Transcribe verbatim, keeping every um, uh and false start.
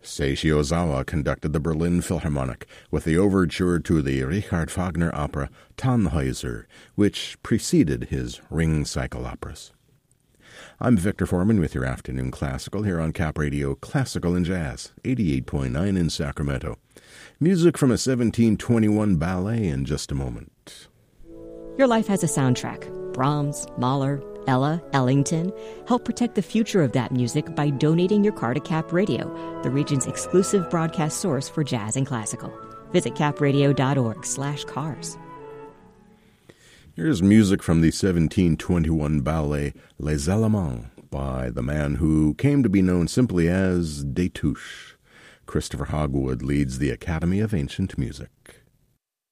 Seiji Ozawa conducted the Berlin Philharmonic with the overture to the Richard Wagner opera Tannhäuser, which preceded his Ring Cycle operas. I'm Victor Foreman with your Afternoon Classical here on Cap Radio Classical and Jazz, eighty-eight point nine in Sacramento. Music from a seventeen twenty-one ballet in just a moment. Your life has a soundtrack. Brahms, Mahler, Ella, Ellington. Help protect the future of that music by donating your car to Cap Radio, the region's exclusive broadcast source for jazz and classical. Visit capradio.org slash cars. Here's music from the seventeen twenty-one ballet Les Allemands by the man who came to be known simply as Destouches. Christopher Hogwood leads the Academy of Ancient Music.